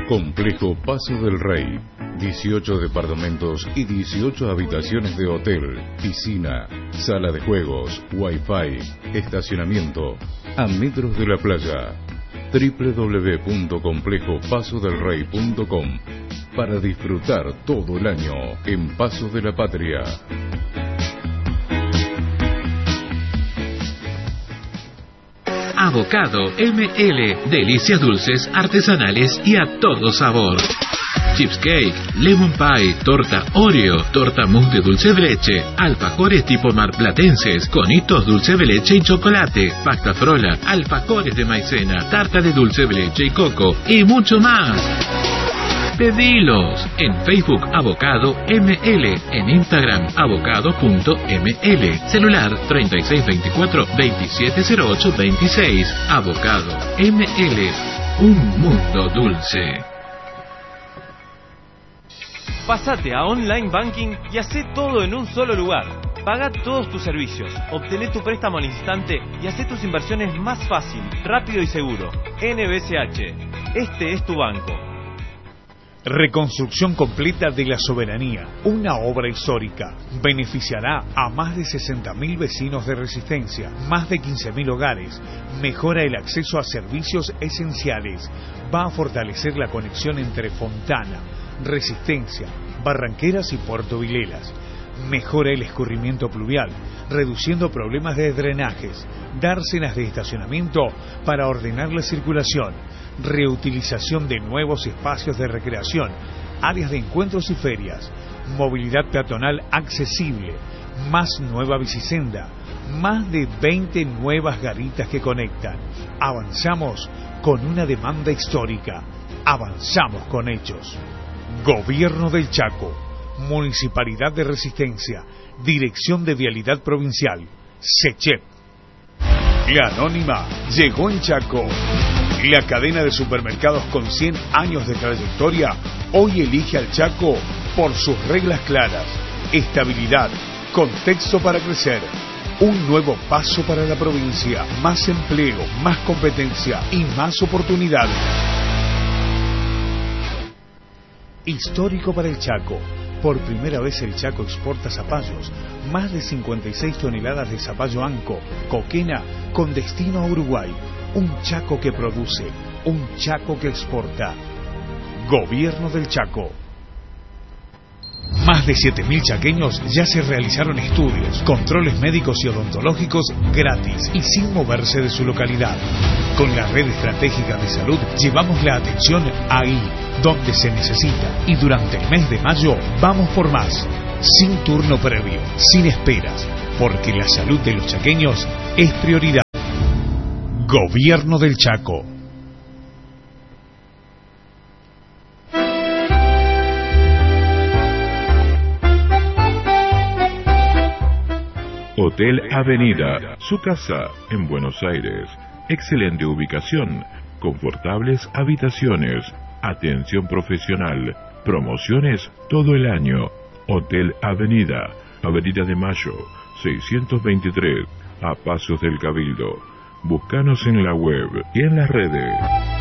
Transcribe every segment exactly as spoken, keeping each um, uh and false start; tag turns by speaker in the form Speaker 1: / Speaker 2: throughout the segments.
Speaker 1: Complejo Paso del Rey. dieciocho departamentos y dieciocho habitaciones de hotel, piscina, sala de juegos, wifi, estacionamiento, a metros de la playa. doble u doble u doble u punto complejo paso del rey punto com para disfrutar todo el año en Paso de la Patria.
Speaker 2: Avocado M L, delicias dulces, artesanales y a todo sabor. Chips cake, lemon pie, torta Oreo, torta mousse de dulce de leche, alfajores tipo marplatenses, conitos dulce de leche y chocolate, pasta frola, alfajores de maicena, tarta de dulce de leche y coco y mucho más. Pedilos en Facebook Avocado M L, en Instagram avocado punto m l, celular treinta y seis veinticuatro veintisiete cero ocho veintiséis. Avocado M L, un mundo dulce.
Speaker 3: Pásate a Online Banking y hacé todo en un solo lugar. Paga todos tus servicios, obtené tu préstamo al instante y hacé tus inversiones más fácil, rápido y seguro. N B C H, este es tu banco.
Speaker 4: Reconstrucción completa de la Soberanía, una obra histórica. Beneficiará a más de sesenta mil vecinos de Resistencia, más de quince mil hogares. Mejora el acceso a servicios esenciales. Va a fortalecer la conexión entre Fontana, Resistencia, Barranqueras y Puerto Vilelas. Mejora el escurrimiento pluvial, reduciendo problemas de drenajes. Dársenas de estacionamiento para ordenar la circulación. Reutilización de nuevos espacios de recreación, áreas de encuentros y ferias, movilidad peatonal accesible, más nueva bicisenda, más de veinte nuevas garitas que conectan. Avanzamos con una demanda histórica, avanzamos con hechos. Gobierno del Chaco, Municipalidad de Resistencia, Dirección de Vialidad Provincial, SECHEP. La Anónima llegó en Chaco. La cadena de supermercados con cien años de trayectoria hoy elige al Chaco por sus reglas claras, estabilidad, contexto para crecer, un nuevo paso para la provincia, más empleo, más competencia y más oportunidades. Histórico para el Chaco. Por primera vez el Chaco exporta zapallos, más de cincuenta y seis toneladas de zapallo anco, coquena, con destino a Uruguay. Un Chaco que produce, un Chaco que exporta. Gobierno del Chaco. Más de siete mil chaqueños ya se realizaron estudios, controles médicos y odontológicos gratis y sin moverse de su localidad. Con la red estratégica de salud llevamos la atención ahí, donde se necesita. Y durante el mes de mayo vamos por más, sin turno previo, sin esperas, porque la salud de los chaqueños es prioridad. Gobierno del Chaco.
Speaker 5: Hotel Avenida, su casa en Buenos Aires. Excelente ubicación, confortables habitaciones, atención profesional, promociones todo el año. Hotel Avenida, Avenida de Mayo, seiscientos veintitrés, a Pasos del Cabildo. Búscanos en la web y en las redes.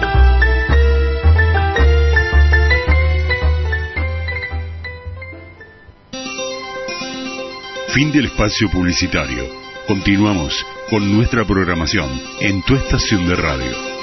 Speaker 6: Fin del espacio publicitario. Continuamos con nuestra programación en tu estación de radio.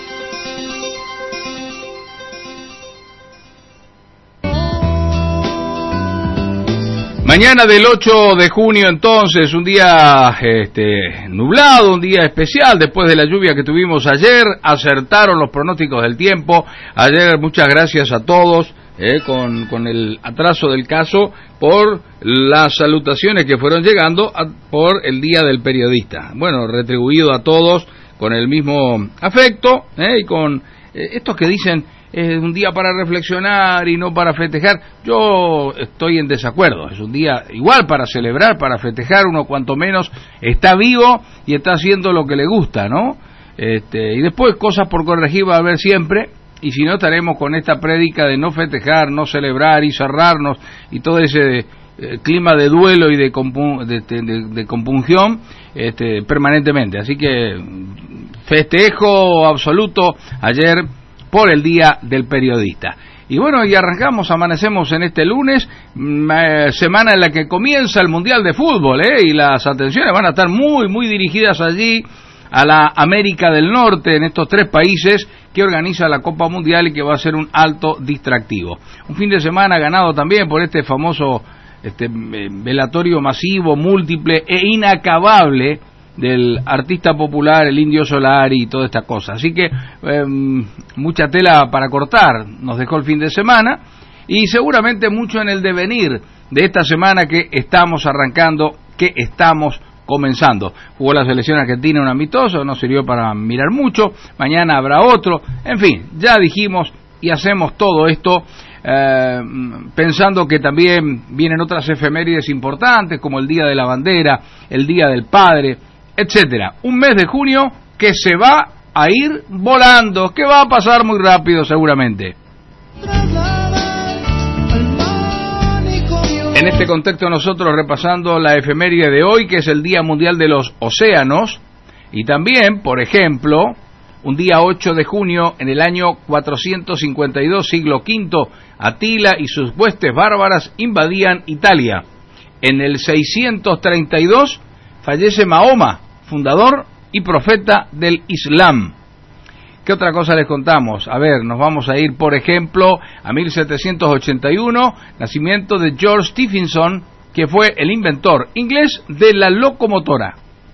Speaker 7: Mañana del ocho de junio, entonces, un día este, nublado, un día especial, después de la lluvia que tuvimos ayer. Acertaron los pronósticos del tiempo. Ayer, muchas gracias a todos, eh, con, con el atraso del caso, por las salutaciones que fueron llegando a, por el Día del Periodista. Bueno, retribuido a todos con el mismo afecto, eh, y con eh, estos que dicen... es un día para reflexionar y no para festejar. Yo estoy en desacuerdo. Es un día igual para celebrar, para festejar. Uno cuanto menos está vivo y está haciendo lo que le gusta, ¿no? Este, y después cosas por corregir va a haber siempre, y si no estaremos con esta prédica de no festejar, no celebrar y cerrarnos y todo ese eh, clima de duelo y de, compu de, de, de compunción este, permanentemente. Así que festejo absoluto. Ayer por el Día del Periodista. Y bueno, y arrancamos, amanecemos en este lunes, eh, semana en la que comienza el Mundial de Fútbol, ¿eh? Y las atenciones van a estar muy, muy dirigidas allí a la América del Norte, en estos tres países que organiza la Copa Mundial y que va a ser un alto distractivo. Un fin de semana ganado también por este famoso este velatorio masivo, múltiple e inacabable del artista popular, el Indio Solari y toda esta cosa. Así que eh, mucha tela para cortar nos dejó el fin de semana y seguramente mucho en el devenir de esta semana que estamos arrancando, que estamos comenzando. Jugó la selección argentina un amistoso, no sirvió para mirar mucho, mañana habrá otro, en fin, ya dijimos y hacemos todo esto eh, pensando que también vienen otras efemérides importantes como el Día de la Bandera, el Día del Padre, etcétera. Un mes de junio que se va a ir volando, que va a pasar muy rápido seguramente. En este contexto nosotros repasando la efeméride de hoy, que es el Día Mundial de los Océanos, y también, por ejemplo, un día ocho de junio, en el año cuatrocientos cincuenta y dos, siglo quinto, Atila y sus huestes bárbaras invadían Italia. En el seiscientos treinta y dos fallece Mahoma, fundador y profeta del Islam. ¿Qué otra cosa les contamos? A ver, nos vamos a ir, por ejemplo, a mil setecientos ochenta y uno, nacimiento de George Stephenson, que fue el inventor inglés de la locomotora.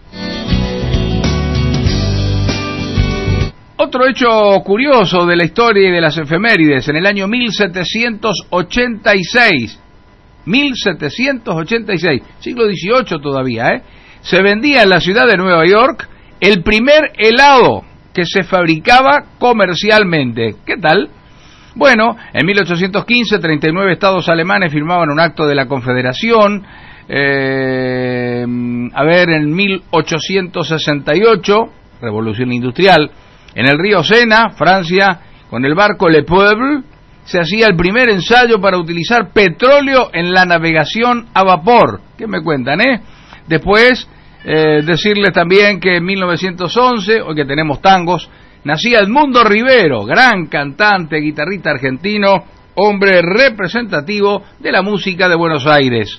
Speaker 7: Otro hecho curioso de la historia y de las efemérides, en el año mil setecientos ochenta y seis, mil setecientos ochenta y seis, siglo dieciocho todavía, ¿eh? Se vendía en la ciudad de Nueva York el primer helado que se fabricaba comercialmente. ¿Qué tal? Bueno, en mil ochocientos quince, treinta y nueve estados alemanes firmaban un acto de la Confederación. Eh, a ver, en mil ochocientos sesenta y ocho, Revolución Industrial, en el río Sena, Francia, con el barco Le Peuple, se hacía el primer ensayo para utilizar petróleo en la navegación a vapor. ¿Qué me cuentan, eh? Después, eh, decirles también que en mil novecientos once, hoy que tenemos tangos, nacía Edmundo Rivero, gran cantante, guitarrista argentino, hombre representativo de la música de Buenos Aires.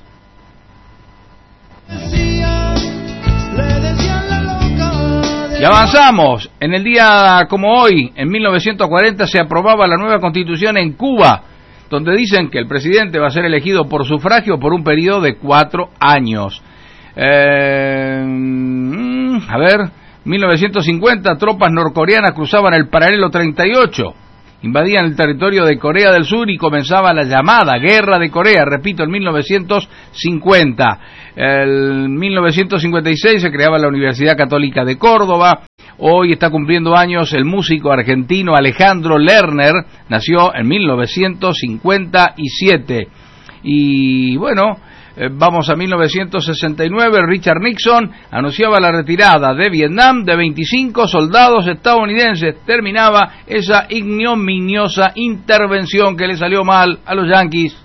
Speaker 7: Y avanzamos. En el día como hoy, en mil novecientos cuarenta, se aprobaba la nueva constitución en Cuba, donde dicen que el presidente va a ser elegido por sufragio por un periodo de cuatro años. Eh, a ver, mil novecientos cincuenta, tropas norcoreanas cruzaban el paralelo treinta y ocho, invadían el territorio de Corea del Sur y comenzaba la llamada Guerra de Corea, repito, en mil novecientos cincuenta. En mil novecientos cincuenta y seis se creaba la Universidad Católica de Córdoba. Hoy está cumpliendo años el músico argentino Alejandro Lerner, nació en mil novecientos cincuenta y siete. Y bueno, eh, vamos a mil novecientos sesenta y nueve, Richard Nixon anunciaba la retirada de Vietnam de veinticinco soldados estadounidenses. Terminaba esa ignominiosa intervención que le salió mal a los yanquis.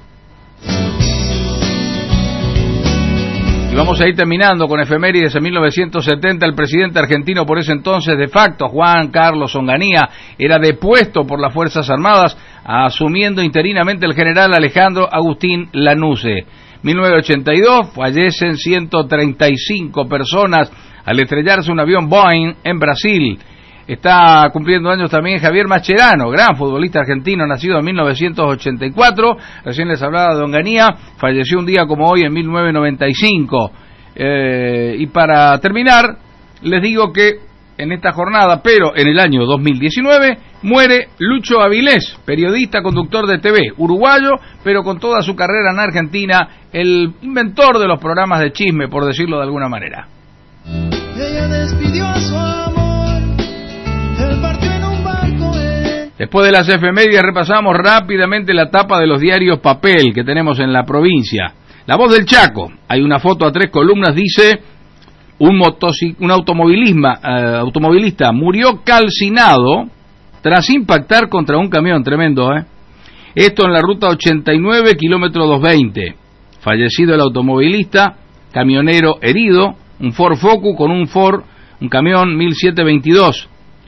Speaker 7: Y vamos a ir terminando con efemérides. En mil novecientos setenta, el presidente argentino por ese entonces de facto, Juan Carlos Onganía, era depuesto por las Fuerzas Armadas, asumiendo interinamente el general Alejandro Agustín Lanusse. mil novecientos ochenta y dos, fallecen ciento treinta y cinco personas al estrellarse un avión Boeing en Brasil. Está cumpliendo años también Javier Mascherano, gran futbolista argentino, nacido en mil novecientos ochenta y cuatro, recién les hablaba de Onganía, falleció un día como hoy en mil novecientos noventa y cinco. Eh, y para terminar, les digo que en esta jornada, pero en el año dos mil diecinueve, muere Lucho Avilés, periodista, conductor de T V, uruguayo, pero con toda su carrera en Argentina, el inventor de los programas de chisme, por decirlo de alguna manera. Ella despidió a su amor, él partió en un barco. Después de las efemérides repasamos rápidamente la tapa de los diarios papel que tenemos en la provincia. La Voz del Chaco, hay una foto a tres columnas, dice: un, motocic- un automovilismo, eh, automovilista murió calcinado tras impactar contra un camión, tremendo, ¿eh? Esto en la ruta ochenta y nueve, kilómetro doscientos veinte. Fallecido el automovilista, camionero herido, un Ford Focus con un Ford, un camión mil setecientos veintidós.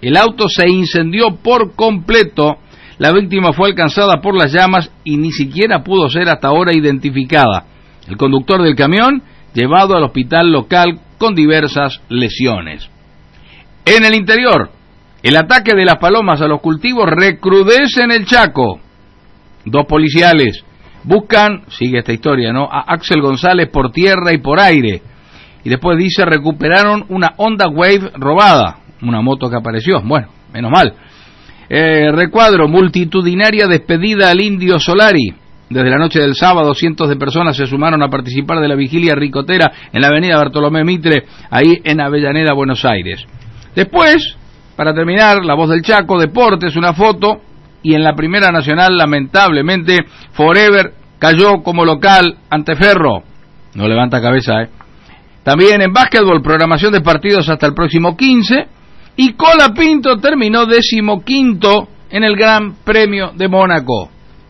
Speaker 7: El auto se incendió por completo. La víctima fue alcanzada por las llamas y ni siquiera pudo ser hasta ahora identificada. El conductor del camión llevado al hospital local con diversas lesiones. En el interior, el ataque de las palomas a los cultivos recrudece en el Chaco. Dos policiales buscan, sigue esta historia, ¿no?, a Axel González por tierra y por aire. Y después dice, recuperaron una Honda Wave robada, una moto que apareció. Bueno, menos mal. Eh, recuadro, multitudinaria despedida al Indio Solari. Desde la noche del sábado, cientos de personas se sumaron a participar de la vigilia ricotera en la avenida Bartolomé Mitre, ahí en Avellaneda, Buenos Aires. Después, para terminar, La Voz del Chaco, deportes, una foto, y en la Primera Nacional, lamentablemente, Forever cayó como local ante Ferro. No levanta cabeza, ¿eh? También en básquetbol, programación de partidos hasta el próximo quince, y Colapinto terminó decimoquinto en el Gran Premio de Mónaco.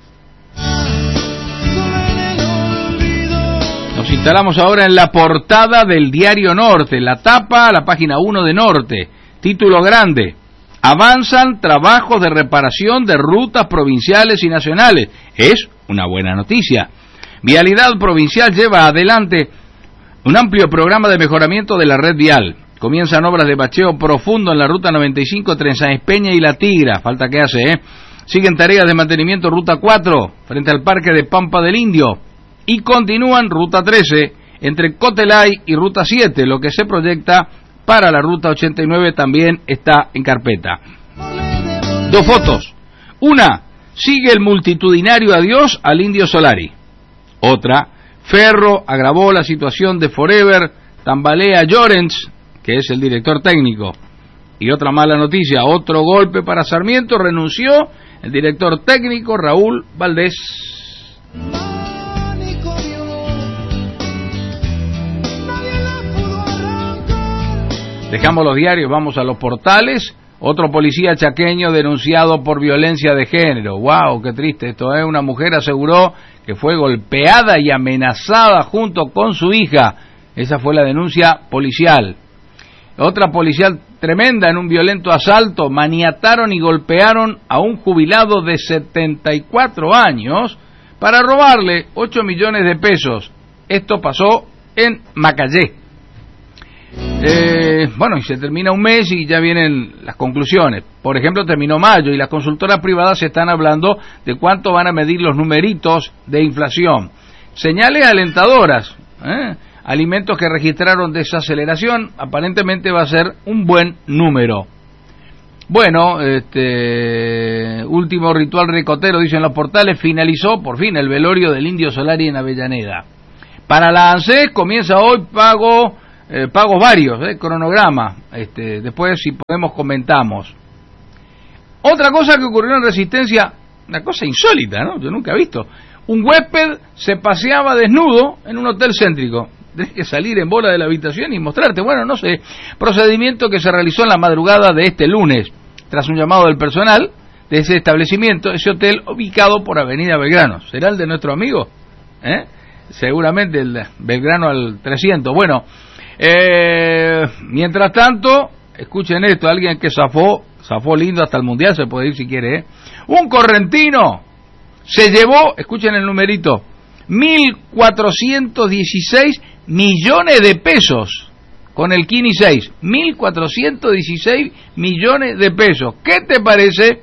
Speaker 7: Nos instalamos ahora en la portada del Diario Norte, la tapa, la página uno de Norte, título grande: avanzan trabajos de reparación de rutas provinciales y nacionales. Es una buena noticia. Vialidad Provincial lleva adelante un amplio programa de mejoramiento de la red vial. Comienzan obras de bacheo profundo en la ruta noventa y cinco entre Sáenz Peña y La Tigra. Falta que hace, ¿eh? Siguen tareas de mantenimiento ruta cuatro, frente al Parque de Pampa del Indio. Y continúan ruta trece, entre Cotelay y ruta siete. Lo que se proyecta para la ruta ochenta y nueve también está en carpeta. Dos fotos. Una, sigue el multitudinario adiós al Indio Solari. Otra, Ferro agravó la situación de Forever, tambalea Llorens, que es el director técnico. Y otra mala noticia, otro golpe para Sarmiento, renunció el director técnico Raúl Valdés. Dejamos los diarios, vamos a los portales. Otro policía chaqueño denunciado por violencia de género. ¡Wow! ¡Qué triste esto! ¿eh? Una mujer aseguró que fue golpeada y amenazada junto con su hija. Esa fue la denuncia policial. Otra policial tremenda en un violento asalto. Maniataron y golpearon a un jubilado de setenta y cuatro años para robarle ocho millones de pesos. Esto pasó en Macayé. Eh, bueno, y se termina un mes y ya vienen las conclusiones. Por ejemplo, terminó mayo y las consultoras privadas se están hablando de cuánto van a medir los numeritos de inflación. Señales alentadoras, ¿eh? Alimentos que registraron desaceleración, aparentemente va a ser un buen número. Bueno, este último ritual ricotero, dicen los portales, finalizó por fin el velorio del Indio Solari en Avellaneda. Para la ANSES comienza hoy pago Eh, pagos varios, eh, cronograma, este, después si podemos comentamos. Otra cosa que ocurrió en Resistencia, una cosa insólita, ¿no? Yo nunca he visto. Un huésped se paseaba desnudo en un hotel céntrico. Tienes que salir en bola de la habitación y mostrarte, bueno, no sé, procedimiento que se realizó en la madrugada de este lunes, tras un llamado del personal de ese establecimiento, ese hotel ubicado por Avenida Belgrano. ¿Será el de nuestro amigo? ¿Eh? Seguramente el de Belgrano al trescientos. Bueno, Eh, mientras tanto, escuchen esto, alguien que zafó, zafó lindo hasta el Mundial, se puede ir si quiere, ¿eh? Un correntino se llevó, escuchen el numerito, mil cuatrocientos dieciséis millones de pesos, con el Kini seis, mil cuatrocientos dieciséis millones de pesos. ¿Qué te parece?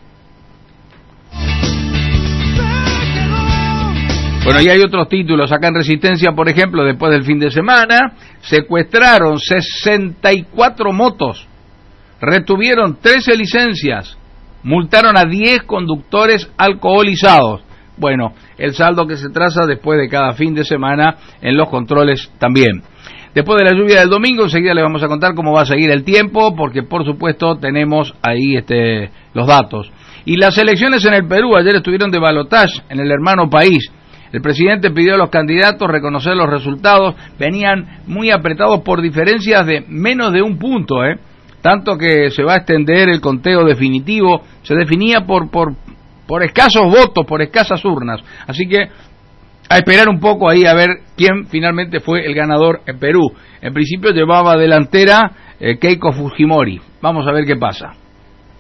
Speaker 7: Bueno, y hay otros títulos acá en Resistencia, por ejemplo, después del fin de semana, secuestraron sesenta y cuatro motos, retuvieron trece licencias, multaron a diez conductores alcoholizados. Bueno, el saldo que se traza después de cada fin de semana en los controles también. Después de la lluvia del domingo, enseguida les vamos a contar cómo va a seguir el tiempo, porque por supuesto tenemos ahí este los datos. Y las elecciones en el Perú, ayer estuvieron de balotaje en el hermano país. El presidente pidió a los candidatos reconocer los resultados, venían muy apretados por diferencias de menos de un punto, ¿eh? Tanto que se va a extender el conteo definitivo, se definía por, por, por escasos votos, por escasas urnas, así que a esperar un poco ahí a ver quién finalmente fue el ganador en Perú. En principio llevaba delantera eh, Keiko Fujimori, vamos a ver qué pasa.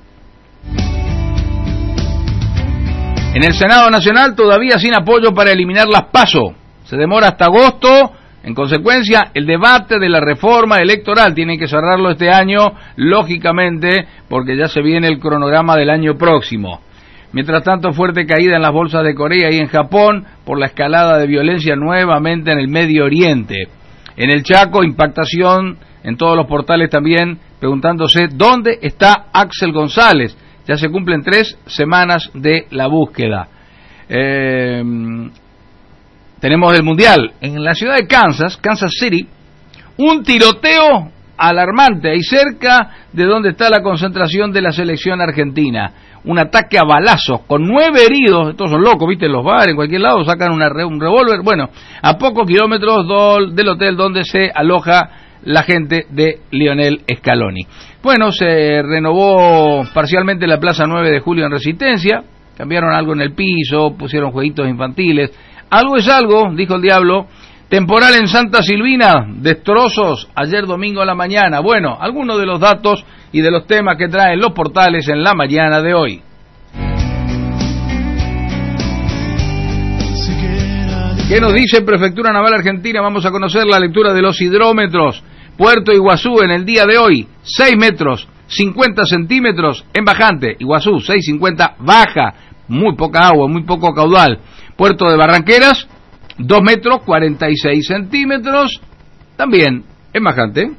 Speaker 7: En el Senado Nacional todavía sin apoyo para eliminar las PASO. Se demora hasta agosto. En consecuencia, el debate de la reforma electoral tienen que cerrarlo este año, lógicamente, porque ya se viene el cronograma del año próximo. Mientras tanto, fuerte caída en las bolsas de Corea y en Japón por la escalada de violencia nuevamente en el Medio Oriente. En el Chaco, impactación en todos los portales también, preguntándose dónde está Axel González. Ya se cumplen tres semanas de la búsqueda. Eh... Tenemos el Mundial. En la ciudad de Kansas, Kansas City, un tiroteo alarmante ahí cerca de donde está la concentración de la selección argentina. Un ataque a balazos con nueve heridos. Estos son locos, ¿viste? En los bares, en cualquier lado, sacan una re, un revólver. Bueno, a pocos kilómetros do, del hotel donde se aloja la gente de Lionel Scaloni. Bueno, se renovó parcialmente la Plaza nueve de Julio en Resistencia. Cambiaron algo en el piso, pusieron jueguitos infantiles. Algo es algo, dijo el diablo. Temporal en Santa Silvina, destrozos ayer domingo a la mañana. Bueno, algunos de los datos y de los temas que traen los portales en la mañana de hoy. ¿Qué nos dice Prefectura Naval Argentina? Vamos a conocer la lectura de los hidrómetros. Puerto Iguazú en el día de hoy, seis metros, cincuenta centímetros en bajante. Iguazú, seis cincuenta, baja, muy poca agua, muy poco caudal. Puerto de Barranqueras, dos metros, cuarenta y seis centímetros, también en bajante.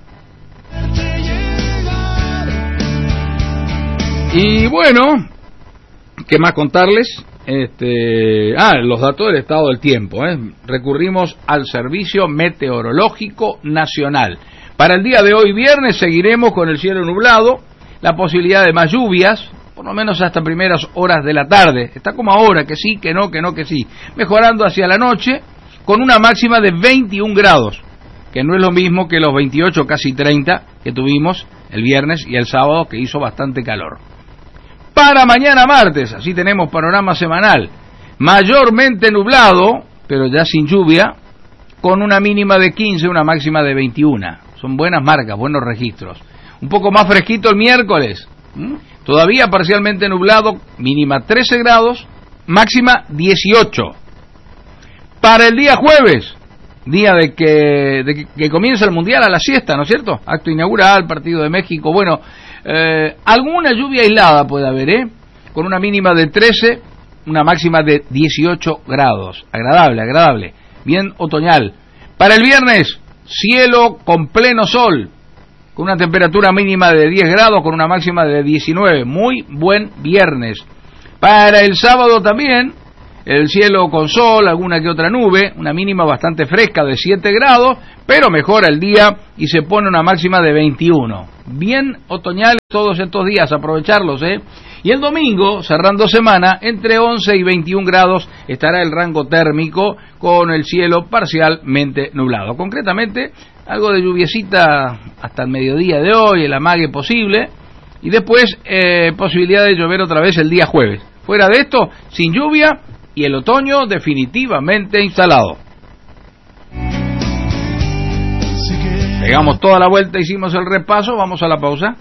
Speaker 7: Y bueno, ¿qué más contarles? Este, ah, los datos del estado del tiempo, ¿eh? Recurrimos al Servicio Meteorológico Nacional. Para el día de hoy, viernes, seguiremos con el cielo nublado, la posibilidad de más lluvias, por lo menos hasta primeras horas de la tarde. Está como ahora, que sí, que no, que no, que sí. Mejorando hacia la noche, con una máxima de veintiún grados, que no es lo mismo que los veintiocho, casi treinta, que tuvimos el viernes y el sábado, que hizo bastante calor. Para mañana martes, así tenemos panorama semanal, mayormente nublado, pero ya sin lluvia, con una mínima de quince, una máxima de veintiuno. Son buenas marcas, buenos registros. Un poco más fresquito el miércoles, ¿Mm? Todavía parcialmente nublado, mínima trece grados, máxima dieciocho. Para el día jueves, día de que, de que, que comienza el Mundial a la siesta, ¿no es cierto? Acto inaugural, partido de México. Bueno, eh, alguna lluvia aislada puede haber, ¿eh? Con una mínima de trece, una máxima de dieciocho grados. Agradable, agradable. Bien otoñal. Para el viernes, cielo con pleno sol, con una temperatura mínima de diez grados, con una máxima de diecinueve. Muy buen viernes. Para el sábado también, el cielo con sol, alguna que otra nube, una mínima bastante fresca de siete grados, pero mejora el día y se pone una máxima de veintiuno. Bien otoñales todos estos días, aprovecharlos, ¿eh? Y el domingo, cerrando semana, entre once y veintiún grados estará el rango térmico, con el cielo parcialmente nublado. Concretamente, algo de lluviecita hasta el mediodía de hoy, el amague posible, y después eh, posibilidad de llover otra vez el día jueves. Fuera de esto, sin lluvia y el otoño definitivamente instalado. Pegamos toda la vuelta, hicimos el repaso, vamos a la pausa.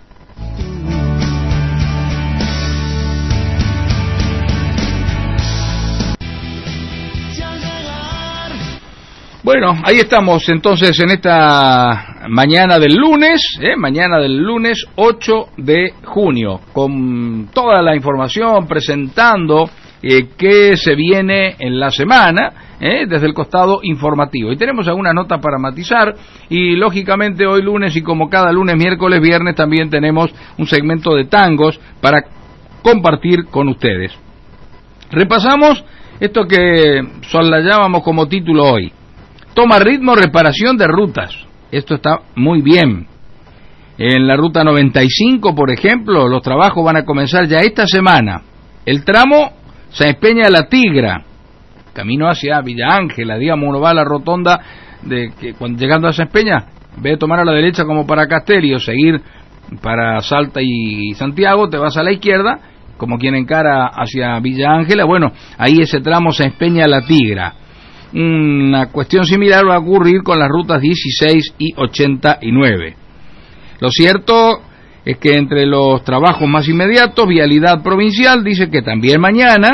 Speaker 7: Bueno, ahí estamos entonces en esta mañana del lunes, ¿eh? mañana del lunes ocho de junio, con toda la información, presentando eh, qué se viene en la semana, ¿eh? desde el costado informativo. Y tenemos algunas notas para matizar, y lógicamente hoy lunes, y como cada lunes, miércoles, viernes, también tenemos un segmento de tangos para compartir con ustedes. Repasamos esto que soslayábamos como título hoy. Toma ritmo reparación de rutas. Esto está muy bien. En la ruta noventa y cinco, por ejemplo, los trabajos van a comenzar ya esta semana. El tramo Sáenz Peña La Tigra, camino hacia Villa Ángela, digamos, uno va a la rotonda de que cuando llegando a Sáenz Peña, en vez de tomar a la derecha como para Castelli o seguir para Salta y Santiago, te vas a la izquierda, como quien encara hacia Villa Ángela. Bueno, ahí ese tramo Sáenz Peña La Tigra. Una cuestión similar va a ocurrir con las rutas dieciséis y ochenta y nueve. Lo cierto es que entre los trabajos más inmediatos, Vialidad Provincial dice que también mañana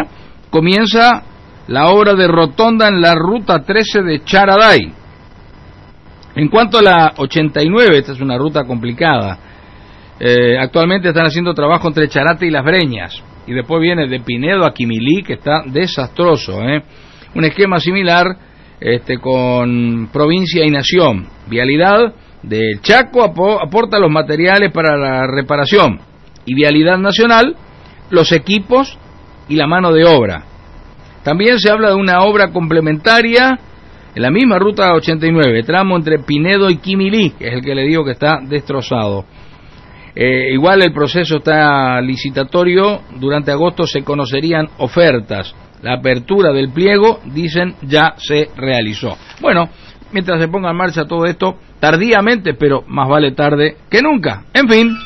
Speaker 7: comienza la obra de rotonda en la ruta trece de Charaday. En cuanto a la ochenta y nueve, esta es una ruta complicada. Eh, actualmente están haciendo trabajo entre Charate y Las Breñas. Y después viene de Pinedo a Quimilí, que está desastroso, ¿eh? Un esquema similar este, con provincia y nación. Vialidad del Chaco ap- aporta los materiales para la reparación. Y Vialidad Nacional, los equipos y la mano de obra. También se habla de una obra complementaria en la misma ruta ochenta y nueve, tramo entre Pinedo y Quimilí, que es el que le digo que está destrozado. Eh, igual el proceso está licitatorio, durante agosto se conocerían ofertas. La apertura del pliego, dicen, ya se realizó. Bueno, mientras se ponga en marcha todo esto, tardíamente, pero más vale tarde que nunca. En fin.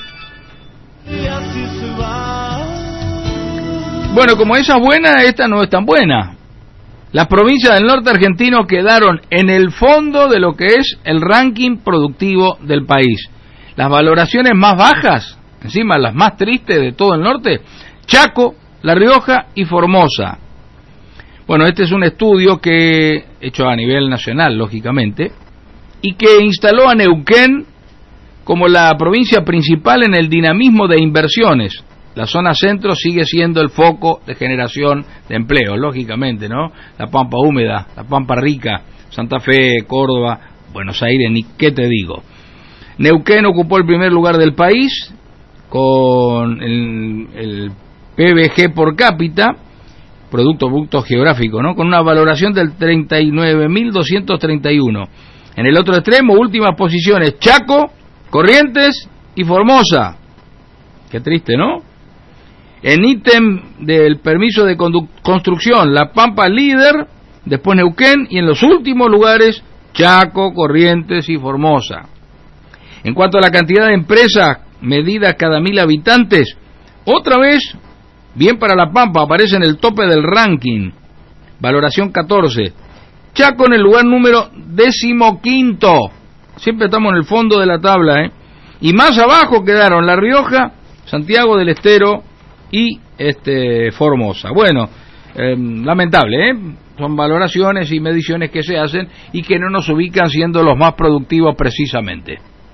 Speaker 7: Bueno, como esa es buena, esta no es tan buena. Las provincias del norte argentino quedaron en el fondo de lo que es el ranking productivo del país. Las valoraciones más bajas, encima las más tristes de todo el norte, Chaco, La Rioja y Formosa. Bueno, este es un estudio que hecho a nivel nacional, lógicamente, y que instaló a Neuquén como la provincia principal en el dinamismo de inversiones. La zona centro sigue siendo el foco de generación de empleo, lógicamente, ¿no? La Pampa húmeda, la Pampa rica, Santa Fe, Córdoba, Buenos Aires, ni qué te digo. Neuquén ocupó el primer lugar del país con el, el P B G por cápita, Producto Bruto Geográfico, ¿no? Con una valoración del treinta y nueve mil doscientos treinta y uno. En el otro extremo, últimas posiciones, Chaco, Corrientes y Formosa. Qué triste, ¿no? En ítem del permiso de condu- construcción, La Pampa líder, después Neuquén, y en los últimos lugares, Chaco, Corrientes y Formosa. En cuanto a la cantidad de empresas medidas cada mil habitantes, otra vez, bien para La Pampa, aparece en el tope del ranking, valoración catorce. Chaco en el lugar número decimoquinto, siempre estamos en el fondo de la tabla, ¿eh? Y más abajo quedaron La Rioja, Santiago del Estero y este Formosa. Bueno, eh, lamentable, ¿eh? Son valoraciones y mediciones que se hacen y que no nos ubican siendo los más productivos precisamente.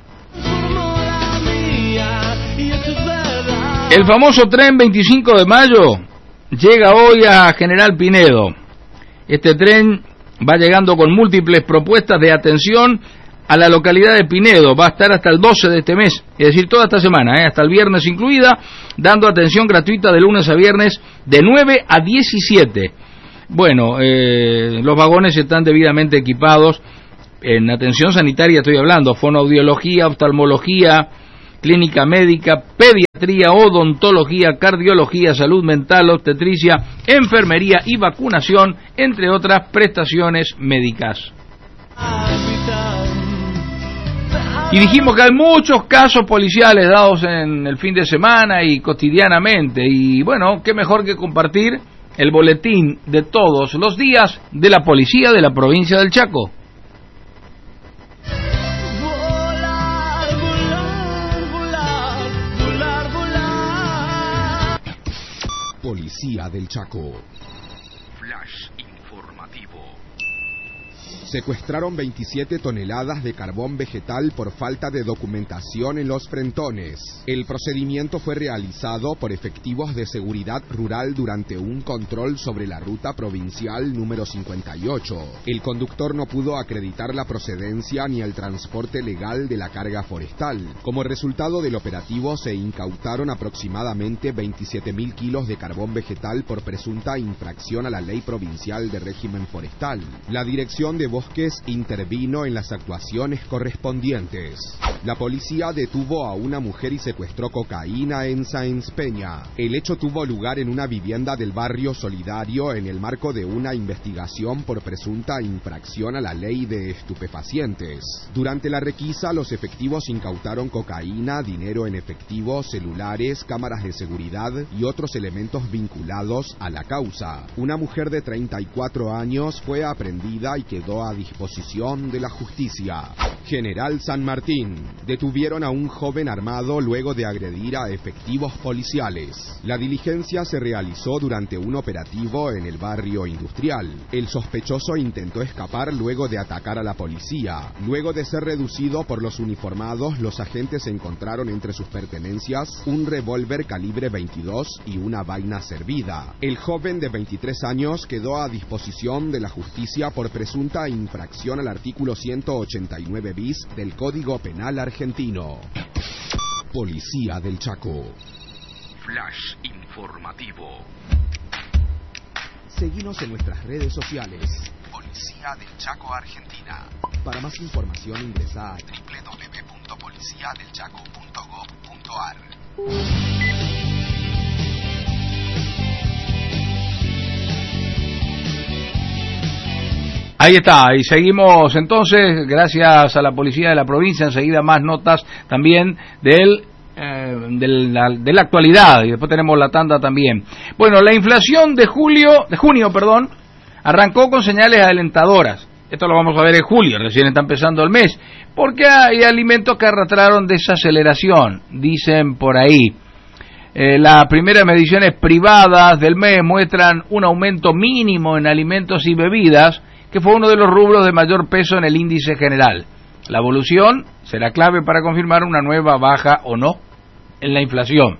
Speaker 7: El famoso tren veinticinco de mayo llega hoy a General Pinedo. Este tren va llegando con múltiples propuestas de atención a la localidad de Pinedo. Va a estar hasta el doce de este mes, es decir, toda esta semana, ¿eh? Hasta el viernes incluida, dando atención gratuita de lunes a viernes de nueve a diecisiete. Bueno, eh, los vagones están debidamente equipados en atención sanitaria, estoy hablando, fonoaudiología, oftalmología, clínica médica, pediatría, odontología, cardiología, salud mental, obstetricia, enfermería y vacunación, entre otras prestaciones médicas. Y dijimos que hay muchos casos policiales dados en el fin de semana y cotidianamente, y bueno, qué mejor que compartir el boletín de todos los días de la policía de la provincia del Chaco.
Speaker 8: Policía del Chaco.
Speaker 2: Flash informativo.
Speaker 8: Secuestraron veintisiete toneladas de carbón vegetal por falta de documentación en los frentones. El procedimiento fue realizado por efectivos de seguridad rural durante un control sobre la ruta provincial número cincuenta y ocho. El conductor no pudo acreditar la procedencia ni el transporte legal de la carga forestal. Como resultado del operativo se incautaron aproximadamente veintisiete mil kilos de carbón vegetal por presunta infracción a la ley provincial de régimen forestal. La dirección de Bosques intervino en las actuaciones correspondientes. La policía detuvo a una mujer y secuestró cocaína en Sáenz Peña. El hecho tuvo lugar en una vivienda del barrio Solidario en el marco de una investigación por presunta infracción a la ley de estupefacientes. Durante la requisa, los efectivos incautaron cocaína, dinero en efectivo, celulares, cámaras de seguridad y otros elementos vinculados a la causa. Una mujer de treinta y cuatro años fue aprehendida y quedó quedó a disposición de la justicia. General San Martín. Detuvieron a un joven armado luego de agredir a efectivos policiales. La diligencia se realizó durante un operativo en el barrio industrial. El sospechoso intentó escapar luego de atacar a la policía. Luego de ser reducido por los uniformados, los agentes encontraron entre sus pertenencias un revólver calibre veintidós y una vaina servida. El joven de veintitrés años quedó a disposición de la justicia por presunta infracción al artículo ciento ochenta y nueve bis del Código Penal argentino. Policía del Chaco.
Speaker 9: Flash informativo.
Speaker 8: Seguinos en nuestras redes sociales. Policía del Chaco Argentina. Para más información ingresa a doble u doble u doble u punto policía del chaco punto gob punto ar.
Speaker 7: Ahí está, y seguimos entonces, gracias a la policía de la provincia, enseguida más notas también del, eh, de, la, de la actualidad, y después tenemos la tanda también. Bueno, la inflación de julio, de junio, perdón, arrancó con señales alentadoras. Esto lo vamos a ver en julio, recién está empezando el mes, porque hay alimentos que arrastraron desaceleración, dicen por ahí. Eh, las primeras mediciones privadas del mes muestran un aumento mínimo en alimentos y bebidas, que fue uno de los rubros de mayor peso en el índice general. La evolución será clave para confirmar una nueva baja o no en la inflación.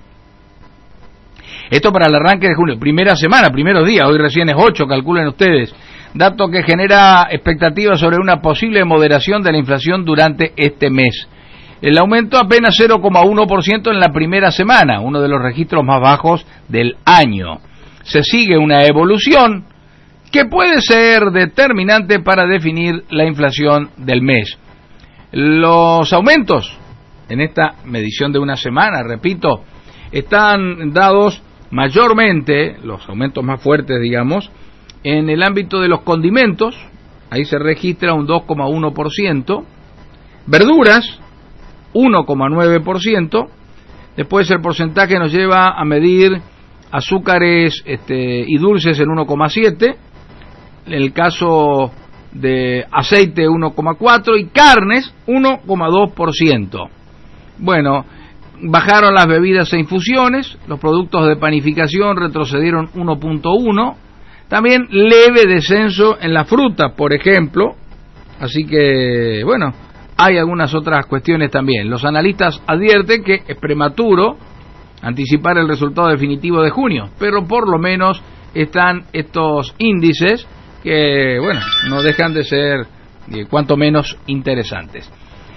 Speaker 7: Esto para el arranque de junio, primera semana, primeros días, hoy recién es ocho, calculen ustedes, dato que genera expectativas sobre una posible moderación de la inflación durante este mes. El aumento apenas cero coma uno por ciento en la primera semana, uno de los registros más bajos del año. Se sigue una evolución que puede ser determinante para definir la inflación del mes. Los aumentos en esta medición de una semana, repito, están dados mayormente, los aumentos más fuertes, digamos, en el ámbito de los condimentos, ahí se registra un dos coma uno por ciento, verduras, uno coma nueve por ciento, después el porcentaje nos lleva a medir azúcares este, y dulces en uno coma siete por ciento, en el caso de aceite uno coma cuatro por ciento y carnes uno coma dos por ciento. Bueno, bajaron las bebidas e infusiones, los productos de panificación retrocedieron uno punto uno por ciento, también leve descenso en la fruta, por ejemplo, así que, bueno, hay algunas otras cuestiones también. Los analistas advierten que es prematuro anticipar el resultado definitivo de junio, pero por lo menos están estos índices que, bueno, no dejan de ser eh, cuanto menos interesantes.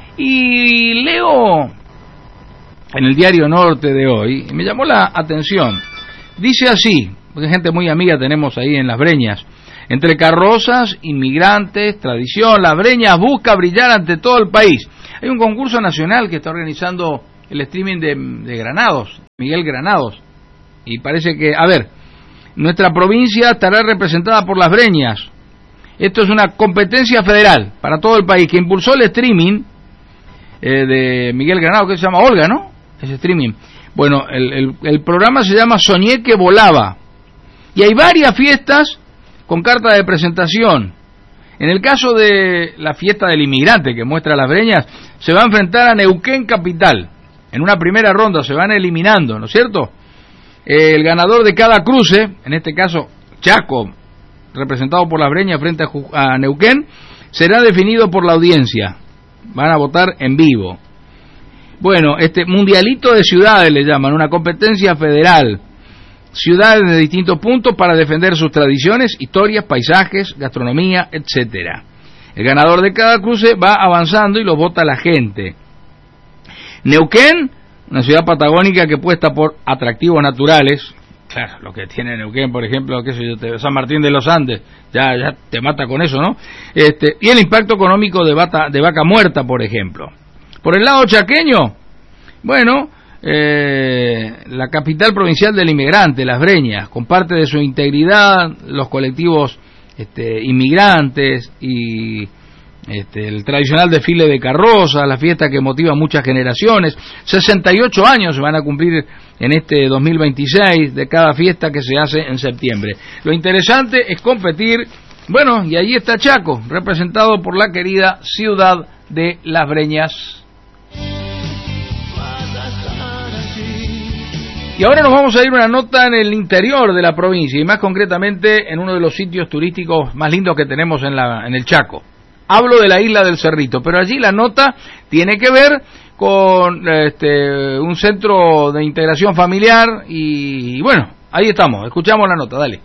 Speaker 7: Y leo en el Diario Norte de hoy, me llamó la atención, dice así, porque gente muy amiga tenemos ahí en Las Breñas: entre carrozas, inmigrantes, tradición, Las Breñas busca brillar ante todo el país. Hay un concurso nacional que está organizando el streaming de, de Granados, Miguel Granados, y parece que, a ver, nuestra provincia estará representada por Las Breñas. Esto es una competencia federal para todo el país que impulsó el streaming eh, de Miguel Granados, que se llama Olga, ¿no? Ese streaming. Bueno, el, el, el programa se llama Soñé que volaba. Y hay varias fiestas con carta de presentación. En el caso de la fiesta del inmigrante que muestra Las Breñas, se va a enfrentar a Neuquén Capital. En una primera ronda se van eliminando, ¿no es cierto? El ganador de cada cruce, en este caso Chaco, representado por Las Breñas frente a, a Neuquén, será definido por la audiencia. Van a votar en vivo. Bueno, este mundialito de ciudades le llaman, una competencia federal. Ciudades de distintos puntos para defender sus tradiciones, historias, paisajes, gastronomía, etcétera. El ganador de cada cruce va avanzando y lo vota la gente. Neuquén, una ciudad patagónica que apuesta por atractivos naturales. Claro, lo que tiene Neuquén, por ejemplo, qué sé yo, San Martín de los Andes, ya ya te mata con eso, ¿no? Este, y el impacto económico de, bata, de Vaca Muerta, por ejemplo. Por el lado chaqueño, bueno, eh, la capital provincial del inmigrante, Las Breñas, con parte de su integridad, los colectivos este, inmigrantes y este, el tradicional desfile de carrozas, la fiesta que motiva a muchas generaciones. sesenta y ocho años se van a cumplir en este dos mil veintiséis de cada fiesta que se hace en septiembre. Lo interesante es competir Bueno, y allí está Chaco, representado por la querida ciudad de Las Breñas. Y ahora nos vamos a ir a una nota en el interior de la provincia, y más concretamente en uno de los sitios turísticos más lindos que tenemos en, la, en el Chaco. Hablo de la isla del Cerrito, pero allí la nota tiene que ver con este, un centro de integración familiar y, y bueno, ahí estamos, escuchamos la nota, dale.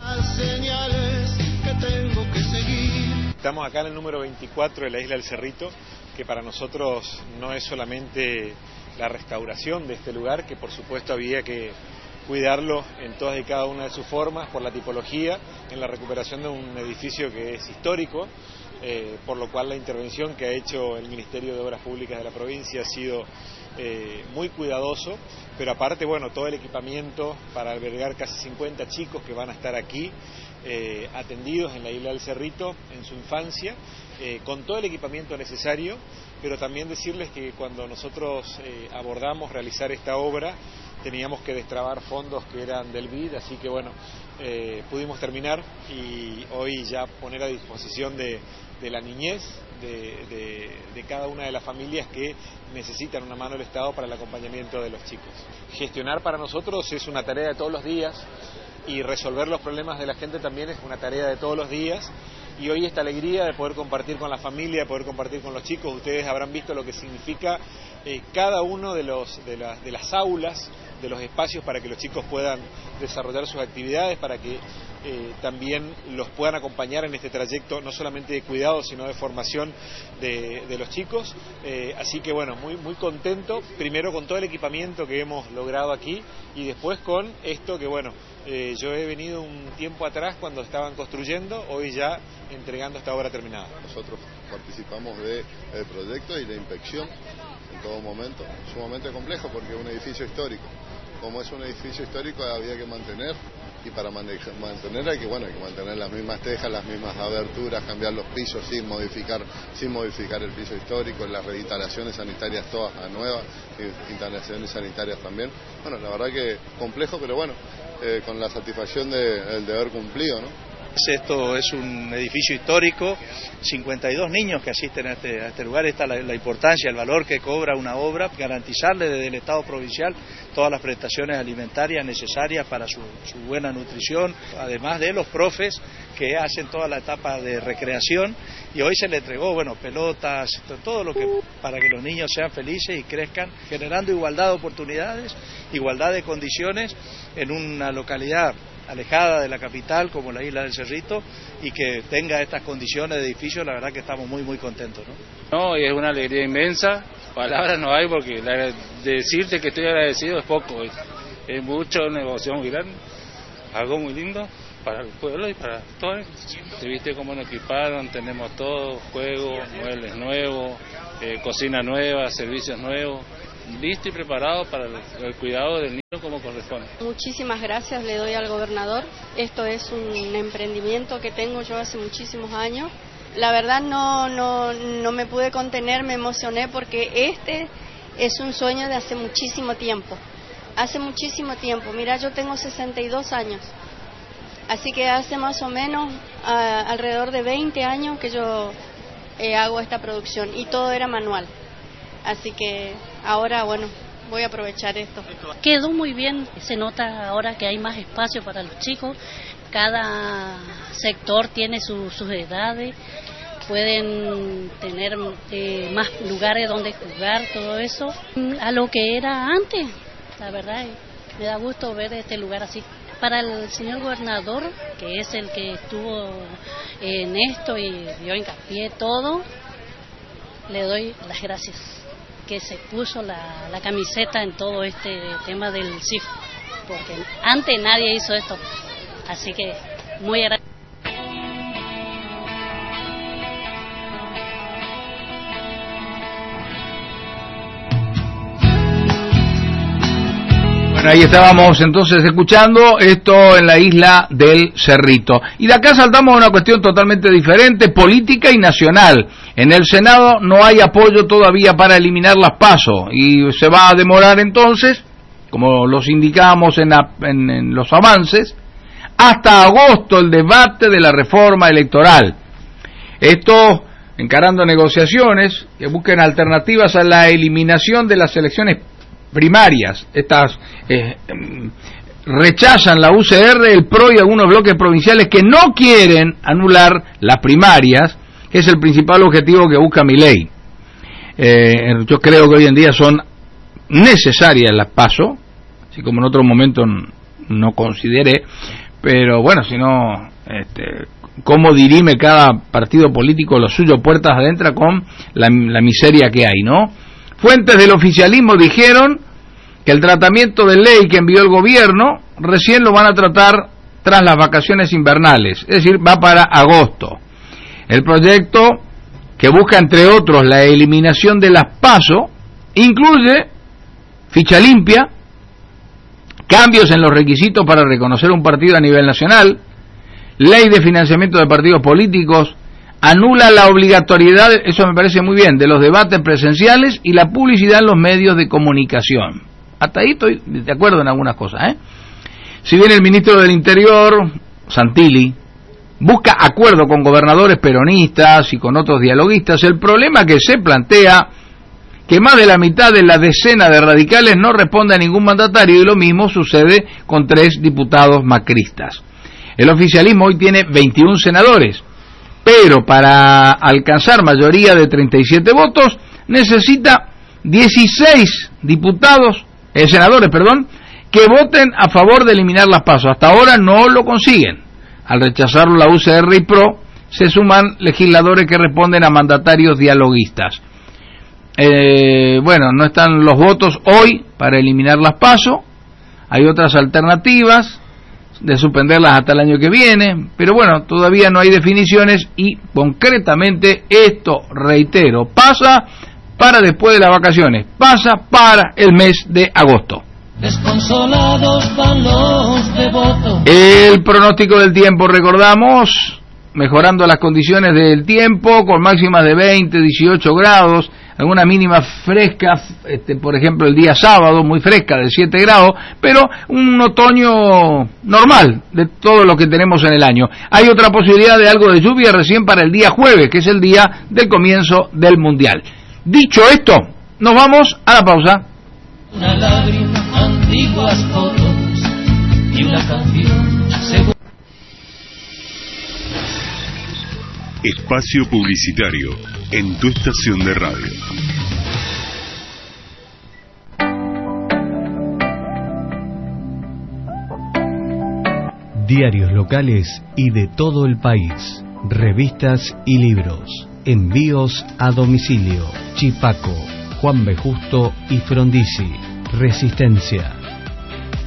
Speaker 10: Estamos acá en el número veinticuatro de la isla del Cerrito, que para nosotros no es solamente la restauración de este lugar, que por supuesto había que cuidarlo en todas y cada una de sus formas por la tipología, en la recuperación de un edificio que es histórico, eh, por lo cual la intervención que ha hecho el Ministerio de Obras Públicas de la provincia ha sido eh, muy cuidadoso, pero aparte, bueno, todo el equipamiento para albergar casi cincuenta chicos que van a estar aquí, eh, atendidos en la isla del Cerrito en su infancia, eh, con todo el equipamiento necesario, pero también decirles que cuando nosotros eh, abordamos realizar esta obra, teníamos que destrabar fondos que eran del B I D, así que bueno, eh, pudimos terminar y hoy ya poner a disposición de, de la niñez, de, de, de cada una de las familias que necesitan una mano del Estado para el acompañamiento de los chicos. Gestionar para nosotros es una tarea de todos los días y resolver los problemas de la gente también es una tarea de todos los días. Y hoy esta alegría de poder compartir con la familia, de poder compartir con los chicos, ustedes habrán visto lo que significa eh, cada uno de, los, de, la, de las aulas, de los espacios para que los chicos puedan desarrollar sus actividades, para que eh, también los puedan acompañar en este trayecto, no solamente de cuidado, sino de formación de, de los chicos. Eh, así que bueno, muy, muy contento, primero con todo el equipamiento que hemos logrado aquí y después con esto que bueno, eh, yo he venido un tiempo atrás cuando estaban construyendo, hoy ya entregando esta obra terminada.
Speaker 11: Nosotros participamos del proyecto y la inspección en todo momento, sumamente complejo porque es un edificio histórico. Como es un edificio histórico había que mantener, y para mantener hay que, bueno, hay que mantener las mismas tejas, las mismas aberturas, cambiar los pisos sin modificar, sin modificar el piso histórico, las reinstalaciones sanitarias todas a nuevas, instalaciones sanitarias también. Bueno, la verdad que complejo, pero bueno, eh, con la satisfacción de, de haber cumplido, ¿no?
Speaker 12: Esto es un edificio histórico, cincuenta y dos niños que asisten a este, a este lugar, esta es la, la importancia, el valor que cobra una obra, garantizarle desde el Estado provincial todas las prestaciones alimentarias necesarias para su, su buena nutrición, además de los profes que hacen toda la etapa de recreación, y hoy se le entregó, bueno, pelotas, todo lo que para que los niños sean felices y crezcan, generando igualdad de oportunidades, igualdad de condiciones en una localidad alejada de la capital como la isla del Cerrito y que tenga estas condiciones de edificio, la verdad que estamos muy muy contentos, ¿no?
Speaker 13: No, y es una alegría inmensa, palabras no hay porque la, decirte que estoy agradecido es poco, es, es mucho, negocio muy grande, algo muy lindo para el pueblo y para todos. Te viste cómo nos equiparon, tenemos todo, juegos, muebles nuevos, eh, cocina nueva, servicios nuevos, listo y preparado para el, el cuidado del niño como corresponde.
Speaker 14: Muchísimas gracias le doy al gobernador. Esto es un emprendimiento que tengo yo hace muchísimos años. La verdad no, no, no me pude contener, me emocioné porque este es un sueño de hace muchísimo tiempo. Hace muchísimo tiempo. Mira, yo tengo sesenta y dos años. Así que hace más o menos a, alrededor de veinte años que yo eh, hago esta producción y todo era manual. Así que ahora, bueno, voy a aprovechar esto.
Speaker 15: Quedó muy bien, se nota ahora que hay más espacio para los chicos, cada sector tiene su, sus edades, pueden tener eh, más lugares donde jugar, todo eso, a lo que era antes, la verdad, me da gusto ver este lugar así. Para el señor gobernador, que es el que estuvo en esto y dio hincapié todo, le doy las gracias, que se puso la, la camiseta en todo este tema del C I F, porque antes nadie hizo esto, así que muy agradecido.
Speaker 7: Bueno, ahí estábamos entonces escuchando esto en la isla del Cerrito. Y de acá saltamos a una cuestión totalmente diferente, política y nacional. En el Senado no hay apoyo todavía para eliminar las PASO y se va a demorar entonces, como los indicábamos en, la, en, en los avances, hasta agosto el debate de la reforma electoral. Esto encarando negociaciones que busquen alternativas a la eliminación de las elecciones primarias. Estas eh, rechazan la U C R, el P R O y algunos bloques provinciales que no quieren anular las primarias, que es el principal objetivo que busca Milei. Eh, yo creo que hoy en día son necesarias las PASO, así como en otro momento no consideré, pero bueno, si no, este, cómo dirime cada partido político lo suyo puertas adentro con la, la miseria que hay, ¿no? Fuentes del oficialismo dijeron que el tratamiento de ley que envió el gobierno recién lo van a tratar tras las vacaciones invernales, es decir, va para agosto. El proyecto, que busca entre otros la eliminación de las PASO, incluye ficha limpia, cambios en los requisitos para reconocer un partido a nivel nacional, ley de financiamiento de partidos políticos, anula la obligatoriedad, eso me parece muy bien, de los debates presenciales y la publicidad en los medios de comunicación. Hasta ahí estoy de acuerdo en algunas cosas, ¿eh? Si bien el ministro del Interior, Santilli, busca acuerdo con gobernadores peronistas y con otros dialoguistas, el problema que se plantea que más de la mitad de la decena de radicales no responde a ningún mandatario, y lo mismo sucede con tres diputados macristas. El oficialismo hoy tiene veintiún senadores, pero para alcanzar mayoría de treinta y siete votos necesita dieciséis diputados, eh, senadores, perdón, que voten a favor de eliminar las PASO. Hasta ahora no lo consiguen. Al rechazarlo la U C R y P R O, se suman legisladores que responden a mandatarios dialoguistas. Eh, bueno, no están los votos hoy para eliminar las PASO, hay otras alternativas de suspenderlas hasta el año que viene, pero bueno, todavía no hay definiciones y concretamente esto, reitero, pasa para después de las vacaciones, pasa para el mes de agosto.
Speaker 16: Desconsolados van los devotos.
Speaker 7: El pronóstico del tiempo, recordamos, mejorando las condiciones del tiempo, con máximas de veinte, dieciocho grados, alguna mínima fresca, este, por ejemplo el día sábado, muy fresca, de siete grados, pero un otoño normal de todo lo que tenemos en el año. Hay otra posibilidad de algo de lluvia recién para el día jueves, que es el día del comienzo del Mundial. Dicho esto, nos vamos a la pausa.
Speaker 16: Una lágrima, antiguas fotos y una canción segura.
Speaker 6: Espacio publicitario en tu estación de radio.
Speaker 17: Diarios locales y de todo el país, revistas y libros, envíos a domicilio. Chipaco, Juan B. Justo y Frondizi. Resistencia.